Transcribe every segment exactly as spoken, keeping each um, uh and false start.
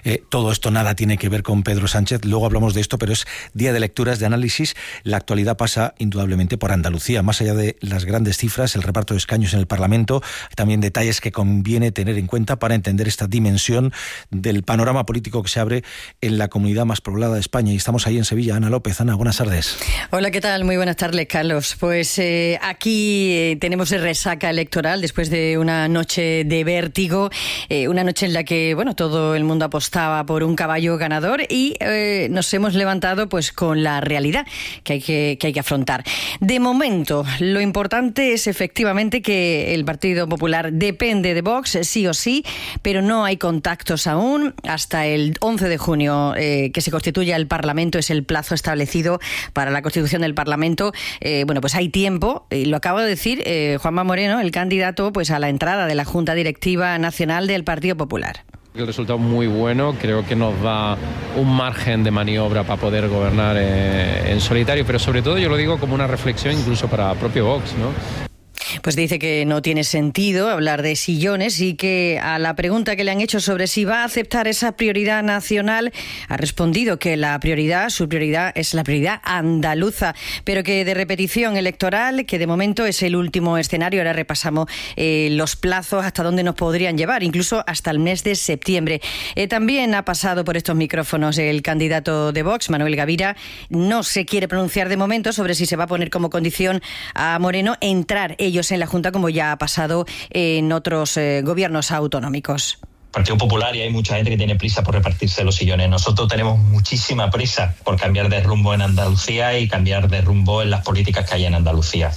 Eh, todo esto nada tiene que ver con Pedro Sánchez, luego hablamos de esto, pero es día de lecturas, de análisis. La actualidad pasa indudablemente por Andalucía, más allá de las grandes cifras, el reparto de escaños en el Parlamento, también detalles que conviene tener en cuenta para entender esta dimensión del panorama político que se abre en la comunidad más poblada de España. Y estamos ahí en Sevilla. Ana López. Ana, buenas tardes. Hola, ¿qué tal? Muy buenas tardes, Carlos. Pues eh, aquí eh, tenemos resaca electoral después de una noche de vértigo, eh, una noche en la que, bueno, todo el mundo apostaba por un caballo ganador y eh, nos hemos levantado pues con la realidad que hay que, que hay que afrontar. De momento, lo importante es efectivamente que el Partido Popular depende de Vox, sí o sí, pero no hay contactos aún. Hasta el once de junio, eh, que se constituya el Parlamento, es el plazo establecido para la constitución del Parlamento. Eh, bueno, pues hay tiempo, y lo acabo de decir, eh, Juanma Moreno, el candidato pues a la entrada de la Junta Directiva Nacional del Partido Popular. El resultado muy bueno, creo que nos da un margen de maniobra para poder gobernar eh, en solitario, pero sobre todo yo lo digo como una reflexión incluso para propio Vox, ¿no? Pues dice que no tiene sentido hablar de sillones y que a la pregunta que le han hecho sobre si va a aceptar esa prioridad nacional ha respondido que la prioridad, su prioridad es la prioridad andaluza, pero que de repetición electoral, que de momento es el último escenario. Ahora repasamos eh, los plazos hasta dónde nos podrían llevar, incluso hasta el mes de septiembre. Eh, también ha pasado por estos micrófonos el candidato de Vox, Manuel Gavira. No se quiere pronunciar de momento sobre si se va a poner como condición a Moreno entrar ellos en la Junta, como ya ha pasado en otros eh, gobiernos autonómicos. Partido Popular, y hay mucha gente que tiene prisa por repartirse los sillones. Nosotros tenemos muchísima prisa por cambiar de rumbo en Andalucía y cambiar de rumbo en las políticas que hay en Andalucía.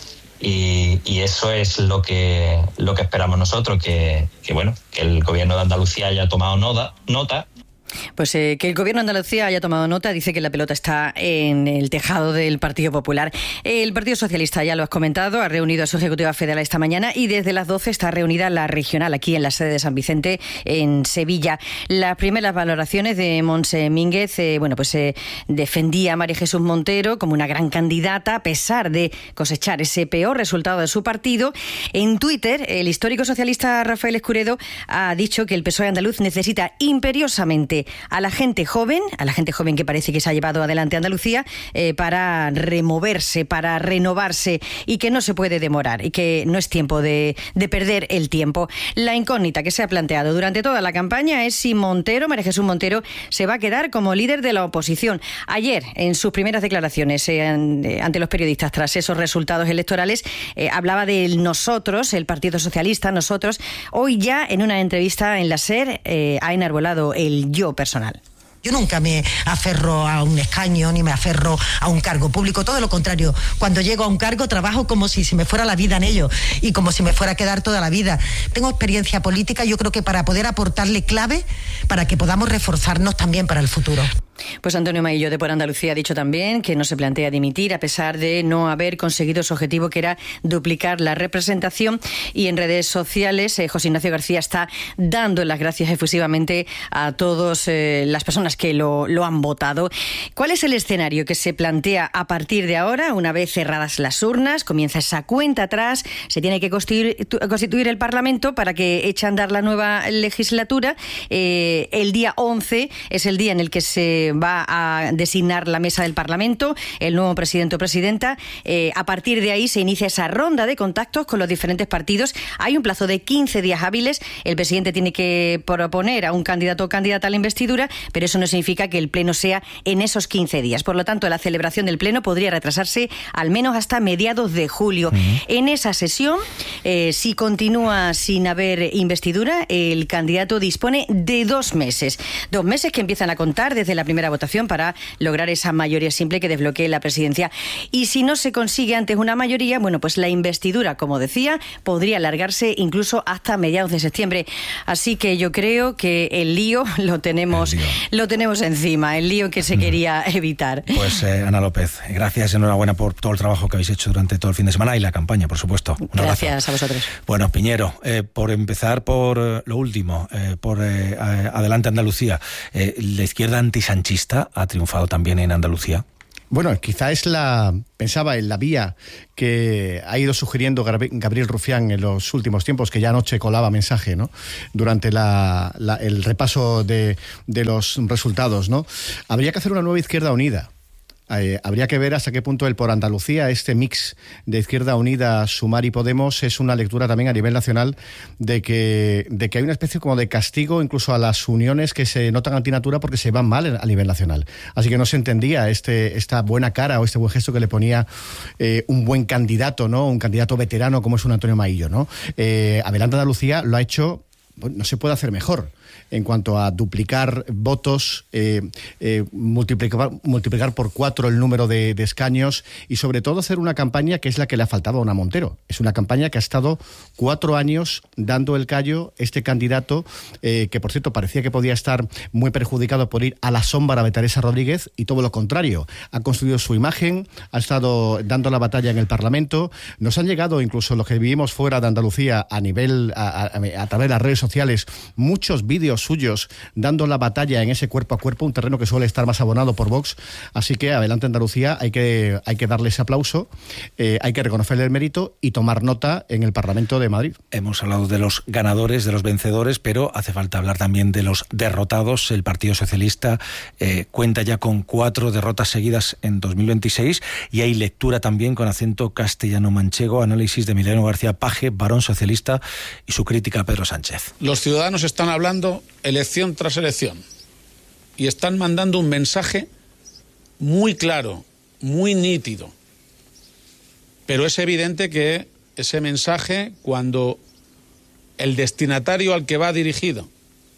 Y, y eso es lo que lo que esperamos nosotros, que, que bueno, que el gobierno de Andalucía haya tomado nota, nota Pues eh, que el gobierno de Andalucía haya tomado nota, dice que la pelota está en el tejado del Partido Popular. El Partido Socialista, ya lo has comentado, ha reunido a su Ejecutiva Federal esta mañana y desde las doce está reunida la regional aquí en la sede de San Vicente, en Sevilla. Las primeras valoraciones de Montse Mínguez, eh, bueno, pues eh, defendía a María Jesús Montero como una gran candidata a pesar de cosechar ese peor resultado de su partido. En Twitter, el histórico socialista Rafael Escuredo ha dicho que el P S O E andaluz necesita imperiosamente a la gente joven, a la gente joven que parece que se ha llevado adelante Andalucía, eh, para removerse, para renovarse, y que no se puede demorar y que no es tiempo de, de perder el tiempo. La incógnita que se ha planteado durante toda la campaña es si Montero, María Jesús Montero, se va a quedar como líder de la oposición. Ayer, en sus primeras declaraciones eh, ante los periodistas tras esos resultados electorales, eh, hablaba del nosotros, el Partido Socialista, nosotros. Hoy ya en una entrevista en la SER eh, ha enarbolado el yo personal. Yo nunca me aferro a un escaño ni me aferro a un cargo público, todo lo contrario. Cuando llego a un cargo trabajo como si se me fuera la vida en ello y como si me fuera a quedar toda la vida. Tengo experiencia política, yo creo que para poder aportarle clave para que podamos reforzarnos también para el futuro. Pues Antonio Maillo de Por Andalucía ha dicho también que no se plantea dimitir a pesar de no haber conseguido su objetivo, que era duplicar la representación. Y en redes sociales, eh, José Ignacio García está dando las gracias efusivamente a todas eh, las personas que lo, lo han votado. ¿Cuál es el escenario que se plantea a partir de ahora? Una vez cerradas las urnas, comienza esa cuenta atrás, se tiene que constituir, constituir el Parlamento para que eche a andar la nueva legislatura. Eh, el día once es el día en el que se va a designar la mesa del Parlamento, el nuevo presidente o presidenta. Eh, a partir de ahí se inicia esa ronda de contactos con los diferentes partidos. Hay un plazo de quince días hábiles. El presidente tiene que proponer a un candidato o candidata a la investidura, pero eso no significa que el pleno sea en esos quince días. Por lo tanto, la celebración del pleno podría retrasarse al menos hasta mediados de julio. Uh-huh. En esa sesión, eh, si continúa sin haber investidura, el candidato dispone de dos meses. Dos meses que empiezan a contar desde la primera votación para lograr esa mayoría simple que desbloquee la presidencia. Y si no se consigue antes una mayoría, bueno, pues la investidura, como decía, podría alargarse incluso hasta mediados de septiembre. Así que yo creo que el lío lo tenemos, lío. lo tenemos encima, el lío que se quería evitar. Pues eh, Ana López, gracias, enhorabuena por todo el trabajo que habéis hecho durante todo el fin de semana y la campaña, por supuesto. Un gracias abrazo. A vosotros. Bueno, Piñero, eh, por empezar por eh, lo último, eh, por eh, Adelante Andalucía, eh, la izquierda antisanchista ha triunfado también en Andalucía. Bueno, quizá es la, pensaba en la vía que ha ido sugiriendo Gabriel Rufián en los últimos tiempos, que ya anoche colaba mensaje, ¿no? Durante la, la, el repaso de, de los resultados, ¿no? Habría que hacer una nueva Izquierda Unida. Eh, habría que ver hasta qué punto el Por Andalucía, este mix de Izquierda Unida, Sumar y Podemos, es una lectura también a nivel nacional de que, de que hay una especie como de castigo incluso a las uniones que se notan antinatura porque se van mal a nivel nacional. Así que no se entendía este, esta buena cara o este buen gesto que le ponía eh, un buen candidato, ¿no? Un candidato veterano como es un Antonio Maillo, ¿no? Eh, Adelante Andalucía lo ha hecho, no se puede hacer mejor en cuanto a duplicar votos, eh, eh, multiplicar, multiplicar por cuatro el número de, de escaños y sobre todo hacer una campaña que es la que le ha faltado a Ona Montero. Es una campaña que ha estado cuatro años dando el callo este candidato, eh, que por cierto parecía que podía estar muy perjudicado por ir a la sombra de Teresa Rodríguez, y todo lo contrario. Ha construido su imagen, ha estado dando la batalla en el Parlamento. Nos han llegado incluso los que vivimos fuera de Andalucía a nivel, a, a, a través de las redes sociales, muchos vídeos suyos dando la batalla en ese cuerpo a cuerpo, un terreno que suele estar más abonado por Vox. Así que Adelante Andalucía, hay que, hay que darle ese aplauso, eh, hay que reconocerle el mérito y tomar nota en el Parlamento de Madrid. Hemos hablado de los ganadores, de los vencedores, pero hace falta hablar también de los derrotados. El Partido Socialista eh, cuenta ya con cuatro derrotas seguidas en dos mil veintiséis y hay lectura también con acento castellano-manchego, análisis de Emiliano García Paje, varón socialista, y su crítica a Pedro Sánchez. Los ciudadanos están hablando elección tras elección y están mandando un mensaje muy claro, muy nítido, pero es evidente que ese mensaje, cuando el destinatario al que va dirigido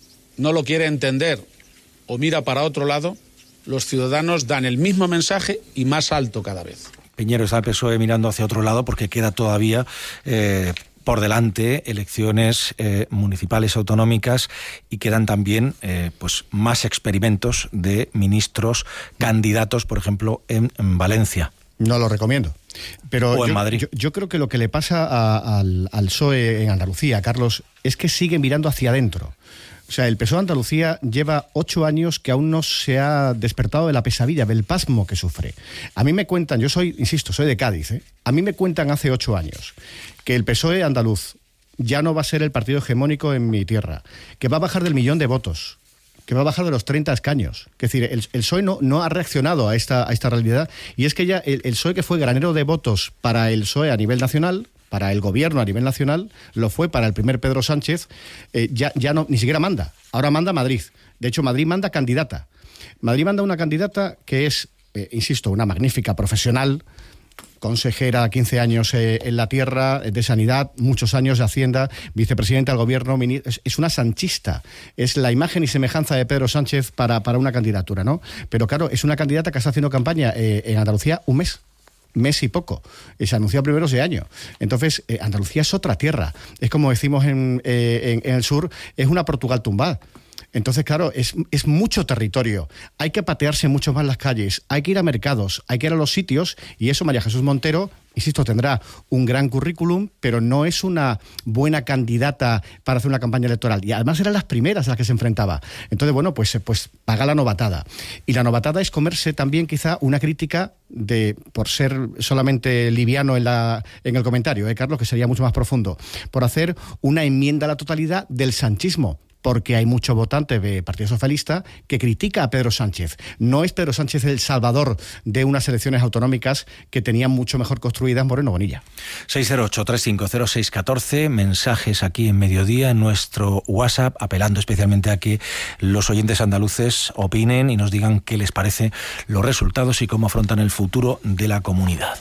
no lo quiere entender o mira para otro lado, los ciudadanos dan el mismo mensaje y más alto cada vez. Piñero, está el P S O E mirando hacia otro lado porque queda todavía eh, por delante elecciones eh, municipales, autonómicas, y quedan también eh, pues más experimentos de ministros candidatos, por ejemplo, en, en Valencia. No lo recomiendo. Pero o en yo, Madrid. Yo, yo creo que lo que le pasa a, al, al P S O E en Andalucía, Carlos, es que sigue mirando hacia adentro. O sea, el P S O E de Andalucía lleva ocho años que aún no se ha despertado de la pesadilla, del pasmo que sufre. A mí me cuentan, yo soy, insisto, soy de Cádiz, ¿eh? A mí me cuentan hace ocho años que el P S O E andaluz ya no va a ser el partido hegemónico en mi tierra, que va a bajar del millón de votos, que va a bajar de los treinta escaños. Es decir, el, el P S O E no, no ha reaccionado a esta, a esta realidad, y es que ya el, el P S O E, que fue granero de votos para el P S O E a nivel nacional, para el gobierno a nivel nacional, lo fue para el primer Pedro Sánchez, eh, ya, ya no, ni siquiera manda. Ahora manda Madrid. De hecho, Madrid manda candidata. Madrid manda una candidata que es, eh, insisto, una magnífica profesional, consejera, quince años eh, en la tierra, de Sanidad, muchos años de Hacienda, vicepresidenta del gobierno, es, es una sanchista, es la imagen y semejanza de Pedro Sánchez para, para una candidatura, ¿no? Pero claro, es una candidata que está haciendo campaña eh, en Andalucía un mes. mes y poco, eh, se anunció a primeros de año. Entonces, eh, Andalucía es otra tierra, es como decimos en, eh, en, en el sur, es una Portugal tumbada. Entonces, claro, es, es mucho territorio, hay que patearse mucho más las calles, hay que ir a mercados, hay que ir a los sitios, y eso María Jesús Montero, insisto, tendrá un gran currículum, pero no es una buena candidata para hacer una campaña electoral. Y además eran las primeras a las que se enfrentaba. Entonces, bueno, pues, pues paga la novatada. Y la novatada es comerse también quizá una crítica de, por ser solamente liviano en, la, en el comentario, ¿eh, Carlos? Que sería mucho más profundo, por hacer una enmienda a la totalidad del sanchismo. Porque hay mucho votante de Partido Socialista que critica a Pedro Sánchez. No es Pedro Sánchez el salvador de unas elecciones autonómicas que tenían mucho mejor construidas Moreno Bonilla. seis cero ocho, tres cinco cero, seis uno cuatro, mensajes aquí en Mediodía, en nuestro WhatsApp, apelando especialmente a que los oyentes andaluces opinen y nos digan qué les parece los resultados y cómo afrontan el futuro de la comunidad.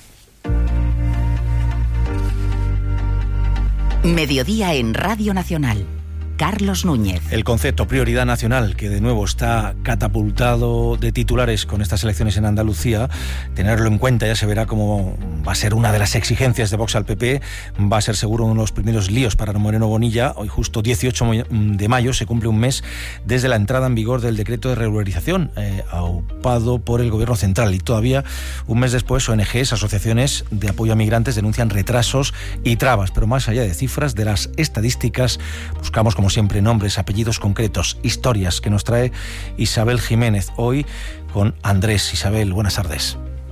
Mediodía en Radio Nacional. Carlos Núñez. El concepto prioridad nacional, que de nuevo está catapultado de titulares con estas elecciones en Andalucía, tenerlo en cuenta, ya se verá cómo va a ser una de las exigencias de Vox al P P, va a ser seguro uno de los primeros líos para Moreno Bonilla. Hoy justo dieciocho de mayo se cumple un mes desde la entrada en vigor del decreto de regularización eh, aupado por el Gobierno central, y todavía un mes después O N Ges, asociaciones de apoyo a migrantes, denuncian retrasos y trabas. Pero más allá de cifras, de las estadísticas, buscamos como siempre nombres, apellidos concretos, historias que nos trae Isabel Jiménez hoy con Andrés. Isabel, buenas tardes.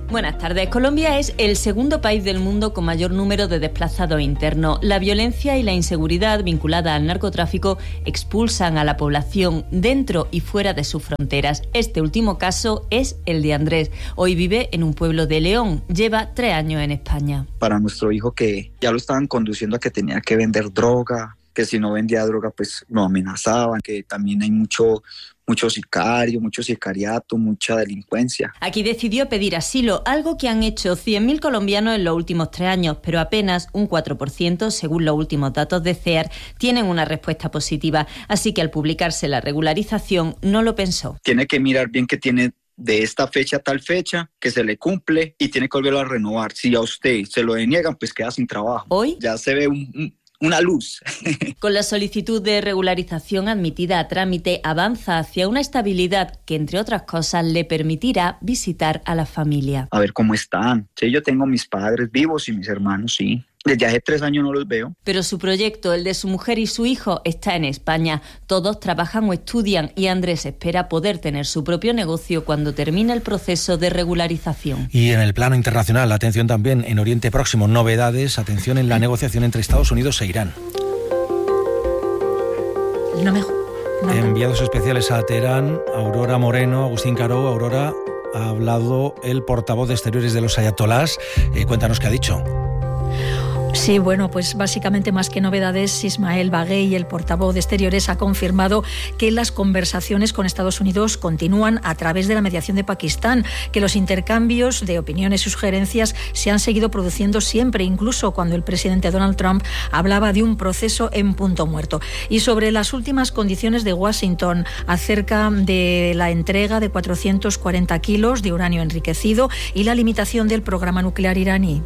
Buenas tardes. Colombia es el segundo país del mundo con mayor número de desplazados internos. La violencia y la inseguridad vinculada al narcotráfico expulsan a la población dentro y fuera de sus fronteras. Este último caso es el de Andrés. Hoy vive en un pueblo de León. Lleva tres años en España. Para nuestro hijo, que ya lo estaban conduciendo a que tenía que vender droga, que si no vendía droga pues lo amenazaban, que también hay mucho... mucho sicario, mucho sicariato, mucha delincuencia. Aquí decidió pedir asilo, algo que han hecho cien mil colombianos en los últimos tres años, pero apenas un cuatro por ciento, según los últimos datos de C E A R, tienen una respuesta positiva. Así que al publicarse la regularización no lo pensó. Tiene que mirar bien que tiene de esta fecha a tal fecha, que se le cumple y tiene que volverlo a renovar. Si a usted se lo deniegan, pues queda sin trabajo. Hoy ya se ve un... un una luz. Con la solicitud de regularización admitida a trámite, avanza hacia una estabilidad que, entre otras cosas, le permitirá visitar a la familia. A ver cómo están. Sí, yo tengo mis padres vivos y mis hermanos, sí. Desde hace tres años no los veo. Pero su proyecto, el de su mujer y su hijo, está en España. Todos trabajan o estudian y Andrés espera poder tener su propio negocio cuando termine el proceso de regularización. Y en el plano internacional, atención también en Oriente Próximo, novedades, atención en la negociación entre Estados Unidos e Irán. No me... No, Enviados especiales a Teherán, Aurora Moreno, Agustín Caro. Aurora, ha hablado el portavoz de Exteriores de los ayatolás. Eh, cuéntanos qué ha dicho. Sí, bueno, pues básicamente más que novedades, Ismael Baghei, el portavoz de Exteriores, ha confirmado que las conversaciones con Estados Unidos continúan a través de la mediación de Pakistán, que los intercambios de opiniones y sugerencias se han seguido produciendo siempre, incluso cuando el presidente Donald Trump hablaba de un proceso en punto muerto. Y sobre las últimas condiciones de Washington acerca de la entrega de cuatrocientos cuarenta kilos de uranio enriquecido y la limitación del programa nuclear iraní.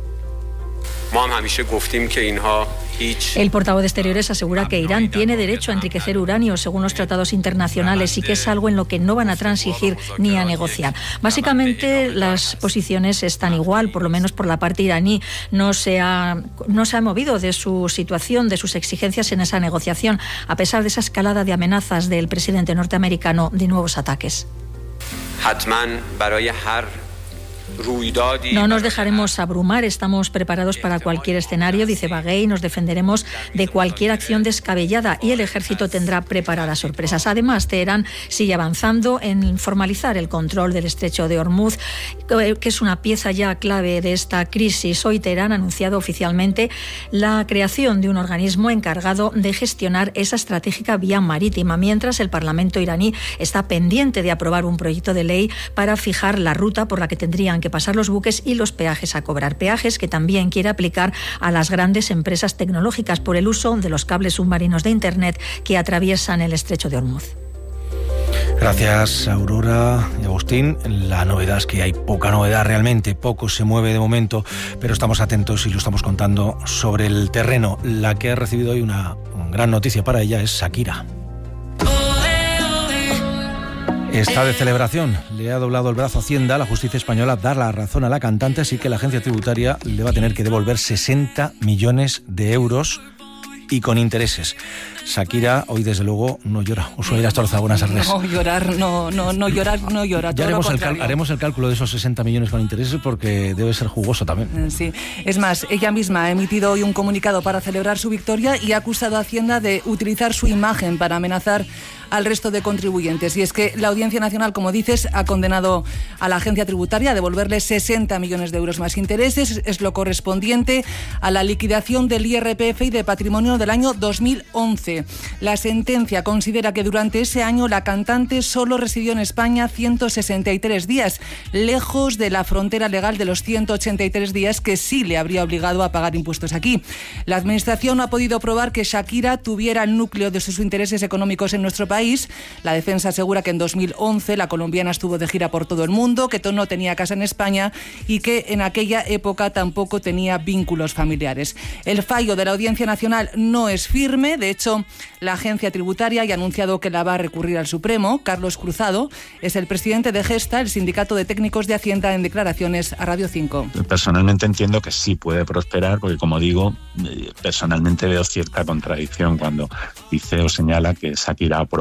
El portavoz de Exteriores asegura que Irán tiene derecho a enriquecer uranio según los tratados internacionales y que es algo en lo que no van a transigir ni a negociar. Básicamente las posiciones están igual, por lo menos por la parte iraní. No se ha, no se ha movido de su situación, de sus exigencias en esa negociación, a pesar de esa escalada de amenazas del presidente norteamericano de nuevos ataques. No nos dejaremos abrumar, estamos preparados para cualquier escenario, dice Baghei, nos defenderemos de cualquier acción descabellada y el ejército tendrá preparadas sorpresas. Además, Teherán sigue avanzando en formalizar el control del estrecho de Hormuz, que es una pieza ya clave de esta crisis. Hoy Teherán ha anunciado oficialmente la creación de un organismo encargado de gestionar esa estratégica vía marítima, mientras el Parlamento iraní está pendiente de aprobar un proyecto de ley para fijar la ruta por la que tendrían que pasar los buques y los peajes a cobrar. Peajes que también quiere aplicar a las grandes empresas tecnológicas por el uso de los cables submarinos de Internet que atraviesan el estrecho de Hormuz. Gracias, Aurora y Agustín. La novedad es que hay poca novedad realmente, poco se mueve de momento, pero estamos atentos y lo estamos contando sobre el terreno. La que ha recibido hoy una, una gran noticia para ella es Shakira. Está de celebración. Le ha doblado el brazo a Hacienda. La justicia española da la razón a la cantante, así que la agencia tributaria le va a tener que devolver sesenta millones de euros y con intereses. Shakira hoy desde luego no llora. Ushuaia Astorza, buenas tardes. No llorar, no, no, no llorar, no llora. Ya haremos el, cal, haremos el cálculo de esos sesenta millones con intereses porque debe ser jugoso también. Sí, es más, ella misma ha emitido hoy un comunicado para celebrar su victoria y ha acusado a Hacienda de utilizar su imagen para amenazar al resto de contribuyentes. Y es que la Audiencia Nacional, como dices, ha condenado a la agencia tributaria a devolverle sesenta millones de euros más intereses. Es lo correspondiente a la liquidación del I R P F y de patrimonio del año dos mil once. La sentencia considera que durante ese año la cantante solo residió en España ciento sesenta y tres días, lejos de la frontera legal de los ciento ochenta y tres días que sí le habría obligado a pagar impuestos aquí. La Administración no ha podido probar que Shakira tuviera el núcleo de sus intereses económicos en nuestro país. La defensa asegura que en dos mil once la colombiana estuvo de gira por todo el mundo, que no tenía casa en España y que en aquella época tampoco tenía vínculos familiares. El fallo de la Audiencia Nacional no es firme. De hecho, la agencia tributaria ya ha anunciado que la va a recurrir al Supremo. Carlos Cruzado es el presidente de Gesta, el sindicato de técnicos de Hacienda, en declaraciones a Radio cinco. Personalmente entiendo que sí puede prosperar, porque como digo, personalmente veo cierta contradicción cuando dice o señala que Shakira ha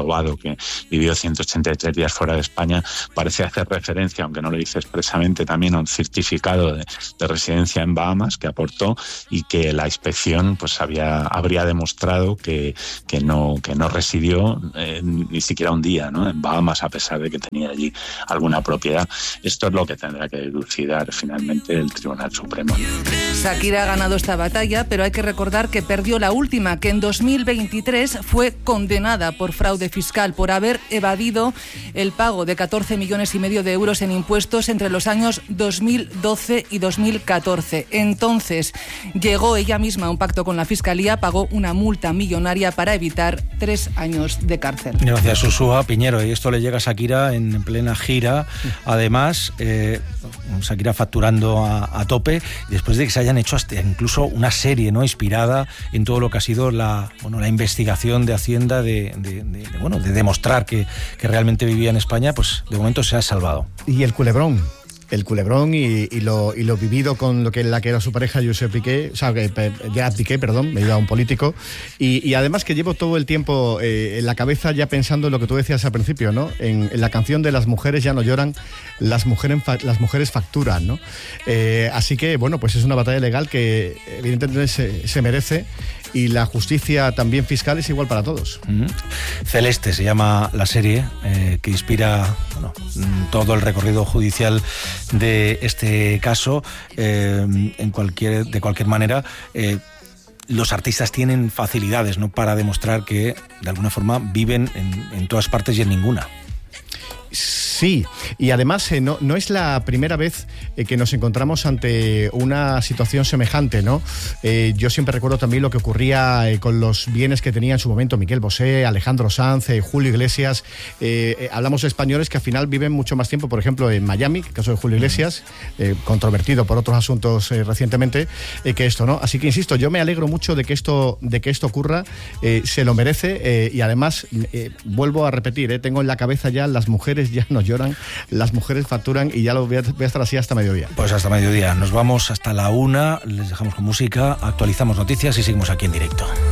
comprobado que vivió ciento ochenta y tres días fuera de España, parece hacer referencia, aunque no lo dice expresamente, también a un certificado de, de residencia en Bahamas que aportó y que la inspección pues había habría demostrado que, que, no, que no residió eh, ni siquiera un día, ¿no?, en Bahamas, a pesar de que tenía allí alguna propiedad. Esto es lo que tendrá que dilucidar finalmente el Tribunal Supremo. Shakira ha ganado esta batalla, pero hay que recordar que perdió la última, que en dos mil veintitrés fue condenada por fraude fiscal, por haber evadido el pago de catorce millones y medio de euros en impuestos entre los años dos mil doce y dos mil catorce. Entonces llegó ella misma a un pacto con la Fiscalía, pagó una multa millonaria para evitar tres años de cárcel. Gracias, Ursúa Piñero. Y esto le llega a Shakira en plena gira. Además, eh, Shakira facturando a, a tope, después de que se hayan hecho hasta incluso una serie, ¿no?, inspirada en todo lo que ha sido la, bueno, la investigación de Hacienda de, de, de, de, bueno, de demostrar que, que realmente vivía en España. Pues de momento se ha salvado. Y el culebrón. El culebrón y, y, lo, y lo vivido con lo que la que era su pareja, Josep Piqué, o sea, Gerard Piqué, perdón, me iba a un político, y, y además que llevo todo el tiempo eh, en la cabeza ya pensando en lo que tú decías al principio, ¿no?, en, en la canción de Las mujeres ya no lloran, las mujeres, las mujeres facturan, ¿no? Eh, así que, bueno, pues es una batalla legal que evidentemente se, se merece, y la justicia también fiscal es igual para todos. Mm-hmm. Celeste se llama la serie eh, que inspira, bueno, todo el recorrido judicial de este caso. Eh, en cualquier, de cualquier manera, eh, los artistas tienen facilidades, ¿no?, para demostrar que de alguna forma viven en, en todas partes y en ninguna. Sí, y además eh, no, no es la primera vez eh, que nos encontramos ante una situación semejante, ¿no? Eh, yo siempre recuerdo también lo que ocurría eh, con los bienes que tenía en su momento Miguel Bosé, Alejandro Sanz, eh, Julio Iglesias. Eh, eh, hablamos de españoles que al final viven mucho más tiempo, por ejemplo, en Miami, el caso de Julio Iglesias, eh, controvertido por otros asuntos eh, recientemente, eh, que esto, ¿no? Así que insisto, yo me alegro mucho de que esto, de que esto ocurra, eh, se lo merece, eh, y además eh, vuelvo a repetir, eh, tengo en la cabeza ya Las mujeres ya no lloran, las mujeres facturan, y ya lo voy a, voy a estar así hasta mediodía. Pues hasta mediodía. Nos vamos hasta la una, les dejamos con música, actualizamos noticias y seguimos aquí en directo.